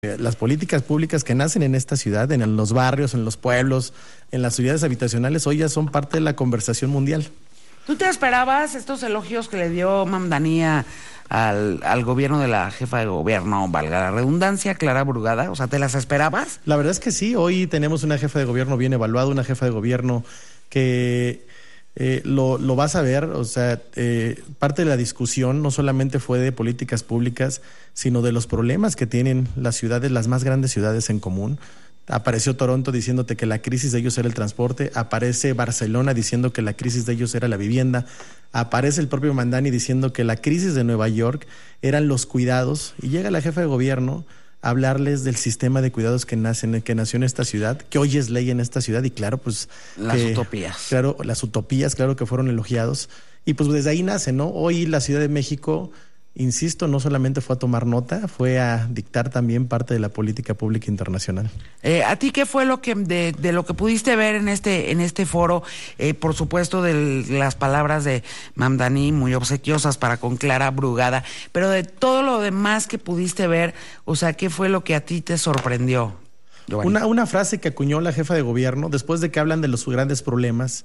Las políticas públicas que nacen en esta ciudad, en los barrios, en los pueblos, en las unidades habitacionales, hoy ya son parte de la conversación mundial. ¿Tú te esperabas estos elogios que le dio Mamdani al gobierno de la jefa de gobierno, valga la redundancia, Clara Brugada? O sea, ¿te las esperabas? La verdad es que sí, hoy tenemos una jefa de gobierno bien evaluada, una jefa de gobierno que lo vas a ver, o sea, parte de la discusión no solamente fue de políticas públicas, sino de los problemas que tienen las ciudades, las más grandes ciudades en común. Apareció Toronto diciéndote que la crisis de ellos era el transporte, aparece Barcelona diciendo que la crisis de ellos era la vivienda, aparece el propio Mamdani diciendo que la crisis de Nueva York eran los cuidados, y llega la jefa de gobierno a hablarles del sistema de cuidados que nació en esta ciudad, que hoy es ley en esta ciudad, y claro, pues... Las utopías. Claro, las utopías, claro que fueron elogiados, y pues desde ahí nace, ¿no? Hoy la Ciudad de México, insisto, no solamente fue a tomar nota, fue a dictar también parte de la política pública internacional. ¿A ti qué fue lo que de lo que pudiste ver en este foro? Por supuesto, de las palabras de Mamdani, muy obsequiosas para con Clara Brugada, pero de todo lo demás que pudiste ver, o sea, ¿qué fue lo que a ti te sorprendió? Una frase que acuñó la jefa de gobierno, después de que hablan de los grandes problemas,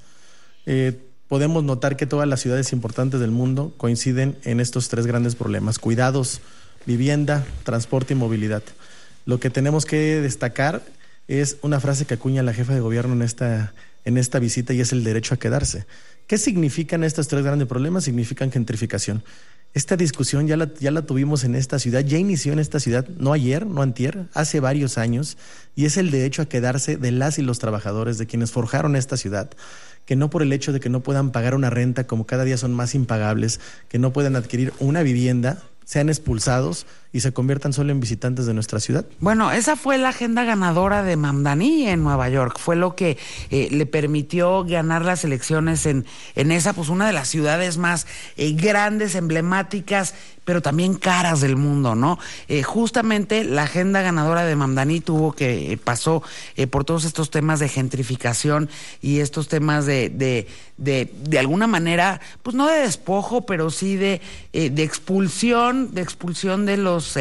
podemos notar que todas las ciudades importantes del mundo coinciden en estos tres grandes problemas: cuidados, vivienda, transporte y movilidad. Lo que tenemos que destacar es una frase que acuña la jefa de gobierno en esta visita, y es el derecho a quedarse. ¿Qué significan estos tres grandes problemas? Significan gentrificación. Esta discusión ya la tuvimos en esta ciudad, ya inició en esta ciudad, no ayer, no antier, hace varios años, y es el derecho a quedarse de las y los trabajadores, de quienes forjaron esta ciudad, que no por el hecho de que no puedan pagar una renta, como cada día son más impagables, que no puedan adquirir una vivienda, sean expulsados y se conviertan solo en visitantes de nuestra ciudad. Bueno, esa fue la agenda ganadora de Mamdani en Nueva York, fue lo que le permitió ganar las elecciones en esa, pues una de las ciudades más grandes, emblemáticas, pero también caras del mundo, ¿no? Justamente la agenda ganadora de Mamdani pasó por todos estos temas de gentrificación y estos temas de alguna manera, pues no de despojo, pero sí de expulsión de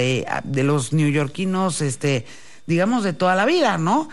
los neoyorquinos, digamos, de toda la vida, ¿no?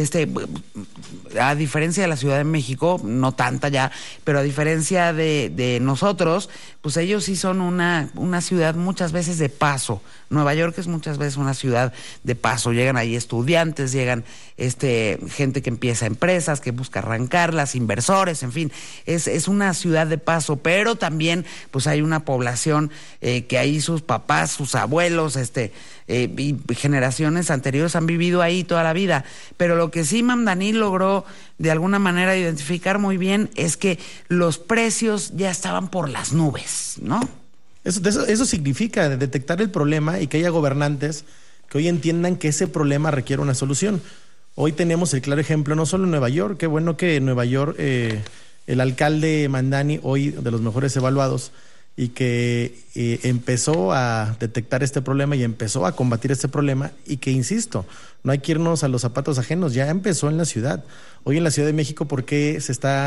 A diferencia de la Ciudad de México, no tanta ya, pero a diferencia de nosotros, pues ellos sí son una ciudad muchas veces de paso. Nueva York es muchas veces una ciudad de paso. Llegan ahí estudiantes, llegan gente que empieza empresas, que busca arrancarlas, inversores, en fin, es una ciudad de paso, pero también pues hay una población que ahí sus papás, sus abuelos, y generaciones anteriores han vivido ahí toda la vida. Pero lo que sí Mamdani logró de alguna manera identificar muy bien es que los precios ya estaban por las nubes, ¿no? Eso significa detectar el problema y que haya gobernantes que hoy entiendan que ese problema requiere una solución. Hoy tenemos el claro ejemplo, no solo en Nueva York, qué bueno que en Nueva York el alcalde Mamdani, hoy de los mejores evaluados, y que empezó a detectar este problema y empezó a combatir este problema, y que, insisto, no hay que irnos a los zapatos ajenos, ya empezó en la ciudad. Hoy en la Ciudad de México, ¿por qué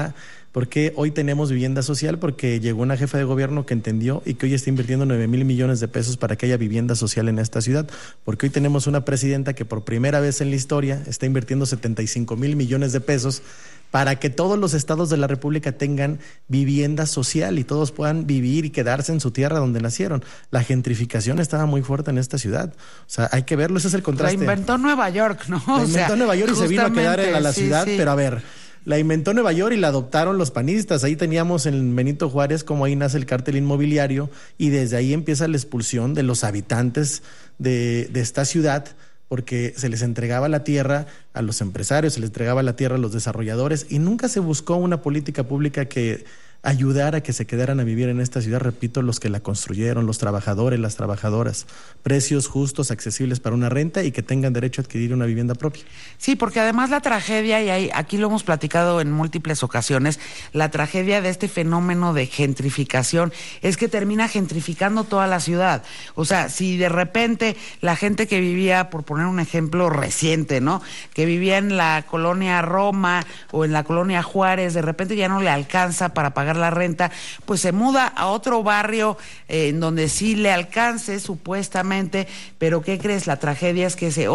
hoy tenemos vivienda social? Porque llegó una jefa de gobierno que entendió y que hoy está invirtiendo 9,000 millones de pesos para que haya vivienda social en esta ciudad. Porque hoy tenemos una presidenta que por primera vez en la historia está invirtiendo 75,000 millones de pesos para que todos los estados de la República tengan vivienda social y todos puedan vivir y quedarse en su tierra donde nacieron. La gentrificación estaba muy fuerte en esta ciudad. O sea, hay que verlo, ese es el contraste. La inventó Nueva York, ¿no? La inventó Nueva York y se vino a quedar en la ciudad, sí. Pero a ver, la inventó Nueva York y la adoptaron los panistas. Ahí teníamos en Benito Juárez como ahí nace el cártel inmobiliario, y desde ahí empieza la expulsión de los habitantes de esta ciudad, porque se les entregaba la tierra a los empresarios, se les entregaba la tierra a los desarrolladores, y nunca se buscó una política pública que ayudara a que se quedaran a vivir en esta ciudad, repito, los que la construyeron, los trabajadores, las trabajadoras. Precios justos, accesibles para una renta y que tengan derecho a adquirir una vivienda propia. Sí, porque además la tragedia, y aquí lo hemos platicado en múltiples ocasiones, la tragedia de este fenómeno de gentrificación es que termina gentrificando toda la ciudad. O sea, si de repente la gente que vivía, por poner un ejemplo reciente, ¿no?, que vivía en la colonia Roma o en la colonia Juárez, de repente ya no le alcanza para pagar la renta, pues se muda a otro barrio en donde sí le alcance supuestamente, pero ¿qué crees? La tragedia es que